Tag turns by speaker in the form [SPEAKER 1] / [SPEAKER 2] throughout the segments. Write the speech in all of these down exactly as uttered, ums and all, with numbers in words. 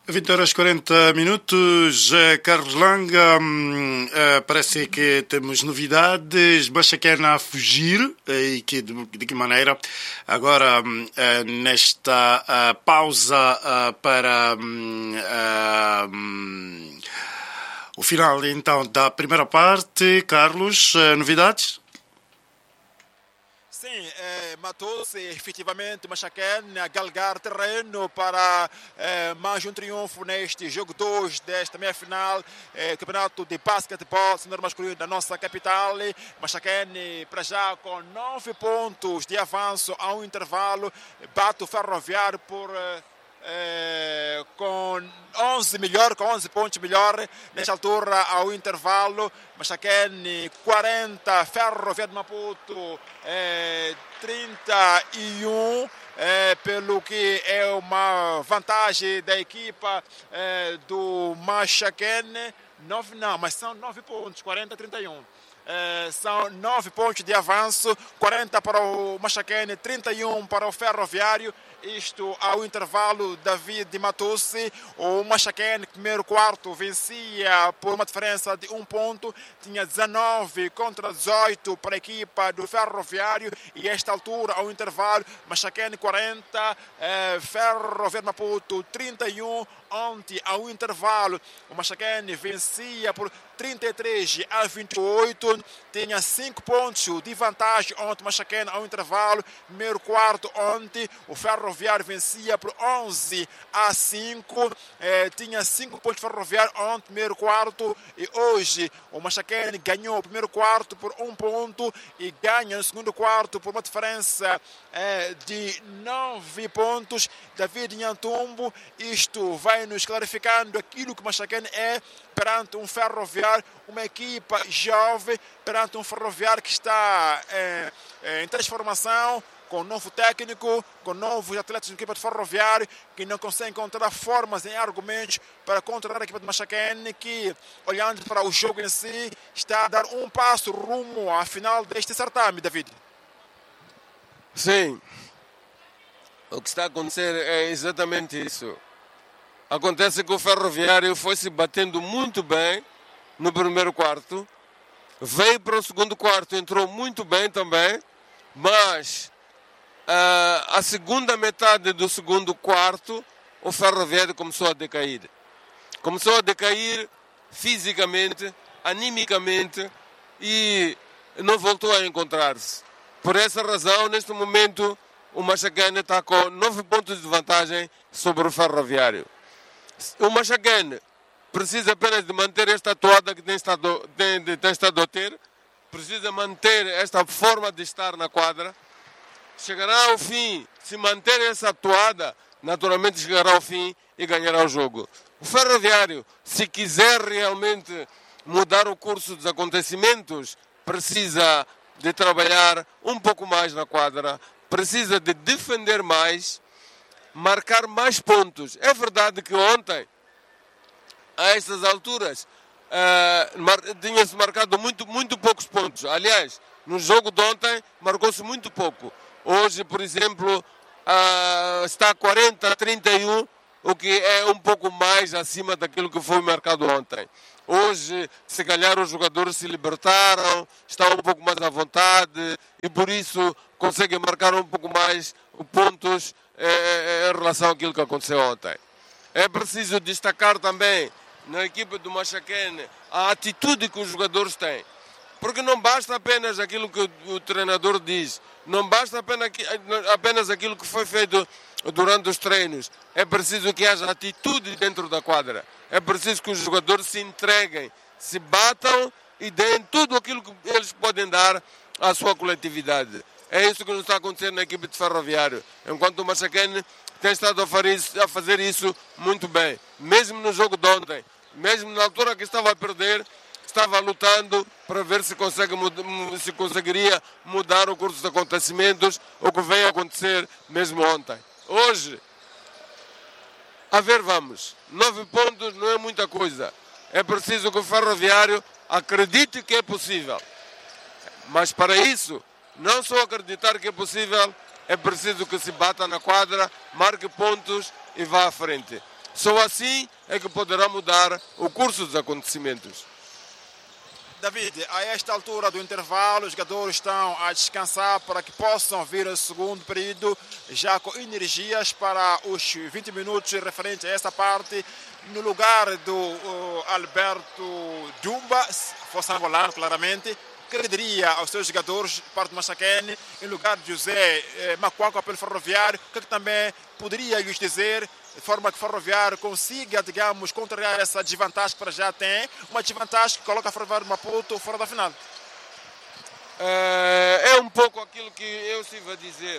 [SPEAKER 1] vinte horas e quarenta minutos. Carlos Langa, uh, parece que temos novidades. Machaquena a fugir, e que, de, de que maneira? Agora, uh, nesta uh, pausa uh, para uh, um, o final então da primeira parte, Carlos, uh, novidades?
[SPEAKER 2] Sim, é, matou-se efetivamente Machaquena a galgar terreno para é, mais um triunfo neste jogo dois desta meia-final, é, campeonato de basquetebol senior masculino da nossa capital. Machaquena para já com nove pontos de avanço ao intervalo, bate o Ferroviário por... É, com onze melhor, com onze pontos melhor nesta altura ao intervalo. Machaquena quarenta, Ferroviário de Maputo é, trinta e um, é, pelo que é uma vantagem da equipa é, do Machaquena. Nove não, mas são nove pontos, quarenta a trinta e um. É, são nove pontos de avanço, quarenta para o Machaquena, trinta e um para o Ferroviário. Isto ao intervalo. David Matou-se. O Machaquena, primeiro quarto, vencia por uma diferença de um ponto. Tinha dezenove contra dezoito para a equipa do Ferroviário. E esta altura, ao intervalo, Machaquena quarenta, eh, Ferroviário Maputo trinta e um. Ontem, ao intervalo, o Machaquena vencia por trinta e três a vinte e oito. Tinha cinco pontos de vantagem ontem, Machaquena ao intervalo. Primeiro quarto, ontem, o Ferroviário vencia por onze a cinco. Eh, tinha cinco pontos Ferroviário ontem, primeiro quarto. E hoje, o Machaquena ganhou o primeiro quarto por um ponto e ganha no segundo quarto por uma diferença eh, de nove pontos. David Nhantumbo, isto vai nos clarificando aquilo que o Machaquena é perante um Ferroviário, uma equipa jovem, perante um Ferroviário que está é, é, em transformação, com um novo técnico, com novos atletas da equipa de Ferroviário, que não consegue encontrar formas e argumentos para controlar a equipa de Machaquena, que, olhando para o jogo em si, está a dar um passo rumo à final deste certame, David.
[SPEAKER 3] Sim. O que está a acontecer é exatamente isso. Acontece que o Ferroviário foi se batendo muito bem no primeiro quarto, veio para o segundo quarto, entrou muito bem também, mas uh, a segunda metade do segundo quarto, o Ferroviário começou a decair. Começou a decair fisicamente, animicamente, e não voltou a encontrar-se. Por essa razão, neste momento, o Machaquena está com nove pontos de vantagem sobre o Ferroviário. O Machaquena precisa apenas de manter esta toada que tem estado, tem, tem estado a ter, precisa manter esta forma de estar na quadra. Chegará ao fim, se manter essa toada, naturalmente chegará ao fim e ganhará o jogo. O Ferroviário, se quiser realmente mudar o curso dos acontecimentos, precisa de trabalhar um pouco mais na quadra, precisa de defender mais, marcar mais pontos. É verdade que ontem, a estas alturas, uh, mar, tinha-se marcado muito, muito poucos pontos. Aliás, no jogo de ontem, marcou-se muito pouco. Hoje, por exemplo, uh, está quarenta a trinta e um, o que é um pouco mais acima daquilo que foi marcado ontem. Hoje, se calhar, os jogadores se libertaram, estão um pouco mais à vontade e, por isso, conseguem marcar um pouco mais pontos eh, em relação àquilo que aconteceu ontem. É preciso destacar também, na equipe do Machaquena, a atitude que os jogadores têm. Porque não basta apenas aquilo que o treinador diz, não basta apenas, apenas aquilo que foi feito durante os treinos. É preciso que haja atitude dentro da quadra. É preciso que os jogadores se entreguem, se batam e deem tudo aquilo que eles podem dar à sua coletividade. É isso que nos está acontecendo na equipe de Ferroviário. Enquanto o Machaquena tem estado a fazer isso muito bem. Mesmo no jogo de ontem, mesmo na altura que estava a perder, estava lutando para ver se, consegue, se conseguiria mudar o curso dos acontecimentos, o que veio a acontecer mesmo ontem. Hoje, a ver, vamos. Nove pontos não é muita coisa. É preciso que o Ferroviário acredite que é possível. Mas para isso, não só acreditar que é possível, é preciso que se bata na quadra, marque pontos e vá à frente. Só assim é que poderá mudar o curso dos acontecimentos.
[SPEAKER 2] David, a esta altura do intervalo, os jogadores estão a descansar para que possam vir ao segundo período, já com energias para os vinte minutos referentes a esta parte, no lugar do uh, Alberto Dumba, fosse angolano, claramente, que diria aos seus jogadores, parte do Machaquene, em lugar de José eh, Macuaco pelo Ferroviário, que também poderia lhes dizer, de forma que o Ferroviário consiga, digamos, contrariar essa desvantagem que para já tem, uma desvantagem que coloca o Ferroviário de Maputo fora da final.
[SPEAKER 3] É, é um pouco aquilo que eu estive a dizer.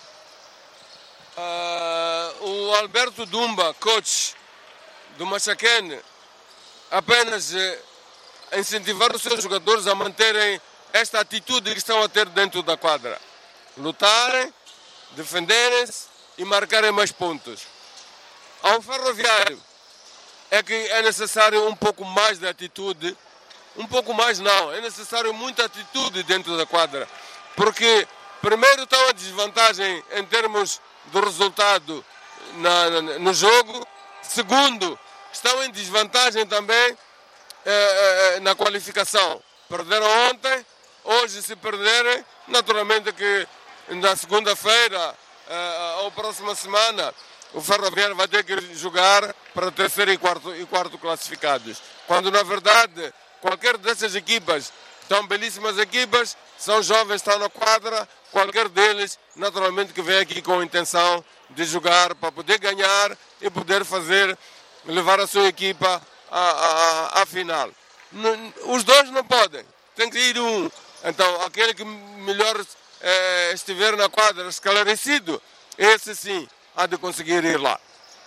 [SPEAKER 3] Uh, o Alberto Dumba, coach do Machaquene, apenas uh, incentivar os seus jogadores a manterem esta atitude que estão a ter dentro da quadra. Lutarem, defenderem-se e marcarem mais pontos. Ao Ferroviário é que é necessário um pouco mais de atitude, um pouco mais não, é necessário muita atitude dentro da quadra, porque primeiro estão a desvantagem em termos do resultado na, na, no jogo, segundo, estão em desvantagem também eh, na qualificação. Perderam ontem, hoje se perderem, naturalmente que na segunda-feira eh, ou próxima semana o Ferroviário vai ter que jogar para terceiro e quarto, e quarto classificados. Quando, na verdade, qualquer dessas equipas, são belíssimas equipas, são jovens, estão na quadra, qualquer deles, naturalmente, que vem aqui com a intenção de jogar para poder ganhar e poder fazer, levar a sua equipa à, à, à final. Os dois não podem, tem que ir um. Então, aquele que melhor eh, estiver na quadra esclarecido, esse sim há de conseguir ir lá.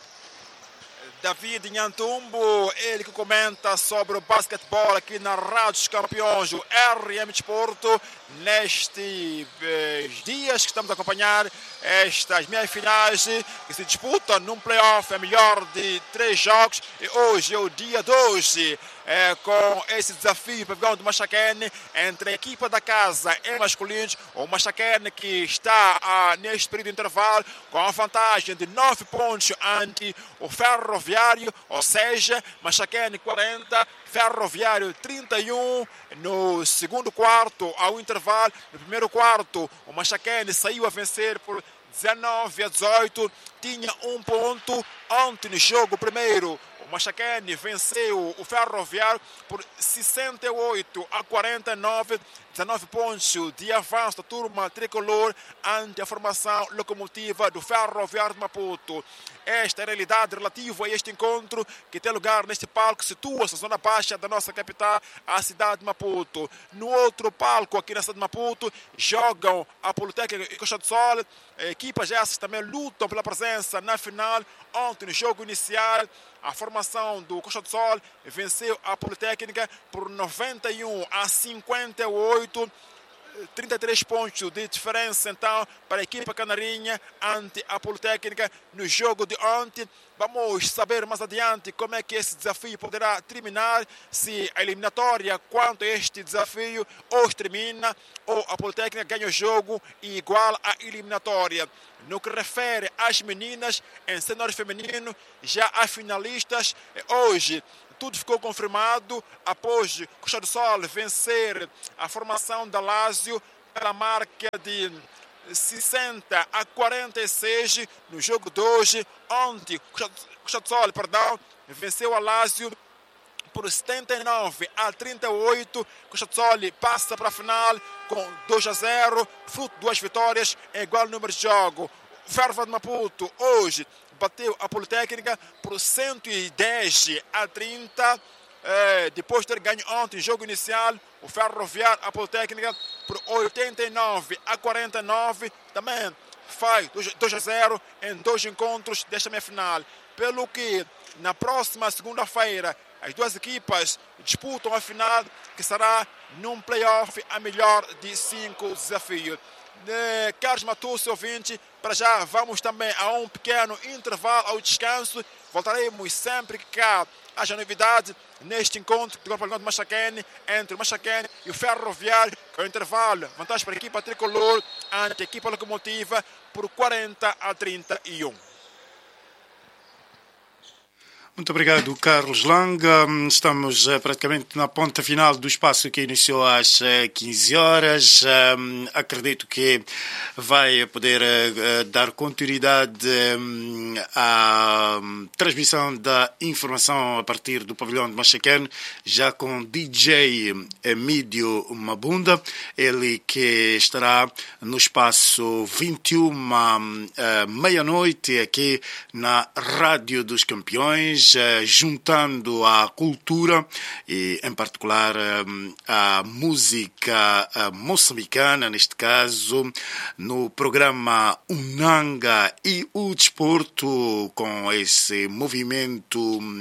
[SPEAKER 2] David Nhantumbo, ele que comenta sobre o basquetebol aqui na Rádio dos Campeões, o R M Desporto, nestes eh, dias que estamos a acompanhar estas meias finais que se disputam num playoff, é melhor de três jogos, e hoje é o dia doze, é, com esse desafio pavão do Machaquene entre a equipa da casa em masculinos, o Machaquene que está ah, neste período de intervalo com a vantagem de nove pontos ante o Ferroviário, ou seja, Machaquene quarenta, Ferroviário trinta e um. No segundo quarto, ao intervalo, no primeiro quarto, o Machaquene saiu a vencer por dezenove a dezoito, tinha um ponto. Ontem no jogo primeiro, o Machaquene venceu o Ferroviário por sessenta e oito a quarenta e nove, dezenove pontos de avanço da turma tricolor ante a formação locomotiva do Ferroviário de Maputo. Esta é a realidade relativa a este encontro que tem lugar neste palco que situa-se na zona baixa da nossa capital, a cidade de Maputo. No outro palco aqui na cidade de Maputo jogam a Politécnica e Costa do Sol. Equipas essas também lutam pela presença na final. Ontem no jogo inicial, a formação do Costa do Sol venceu a Politécnica por noventa e um a cinquenta e oito, trinta e três pontos de diferença então para a equipa canarinha ante a Politécnica no jogo de ontem. Vamos saber mais adiante como é que esse desafio poderá terminar, se a eliminatória quanto a este desafio ou termina, ou a Politécnica ganha o jogo e igual à eliminatória. No que refere às meninas, em cenário feminino, já há finalistas hoje. Tudo ficou confirmado após Costa do Sol vencer a formação da Lazio pela marca de sessenta a quarenta e seis no jogo de hoje. Ontem, Costa do Sol, perdão, venceu a Lazio por setenta e nove a trinta e oito. Costa do Sol passa para a final com dois a zero, fruto de duas vitórias em igual número de jogo. O Ferroviário de Maputo hoje bateu a Politécnica por cento e dez a trinta, é, depois de ter ganho ontem o jogo inicial. O Ferroviário, a Politécnica, por oitenta e nove a quarenta e nove, também faz dois a zero em dois encontros desta meia-final. Pelo que, na próxima segunda-feira, as duas equipas disputam a final, que será num play-off a melhor de cinco desafios. De Carlos Matucci, ouvinte, para já vamos também a um pequeno intervalo ao descanso. Voltaremos sempre que cá haja novidade neste encontro do Campeonato de Machaquene entre o Machaquene e o Ferroviário, com o intervalo vantagem para a equipa tricolor ante a equipa locomotiva por quarenta a trinta e um.
[SPEAKER 1] Muito obrigado, Carlos Langa. Estamos uh, praticamente na ponta final do espaço que iniciou às uh, quinze horas. Um, acredito que vai poder uh, dar continuidade um, à um, transmissão da informação a partir do pavilhão de Machaquene, já com D J Emídio Mabunda, ele que estará no espaço vinte e uma, uh, meia-noite, aqui na Rádio dos Campeões, juntando a cultura e, em particular, a música moçambicana, neste caso, no programa Unanga, e o desporto com esse movimento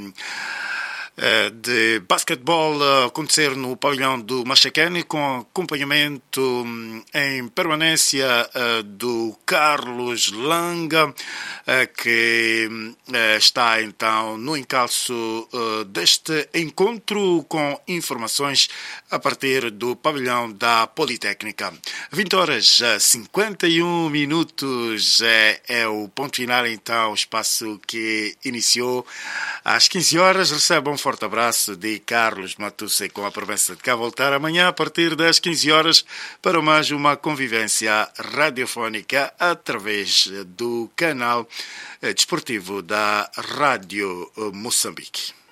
[SPEAKER 1] de basquetebol acontecer no pavilhão do Machaquene, com acompanhamento em permanência do Carlos Langa, que está então no encalço deste encontro, com informações a partir do pavilhão da Politécnica. vinte horas cinquenta e um minutos é, é o ponto final, então, o espaço que iniciou às quinze horas. Recebam um forte abraço de Carlos Matusse, com a promessa de cá voltar amanhã a partir das quinze horas para mais uma convivência radiofónica através do canal desportivo da Rádio Moçambique.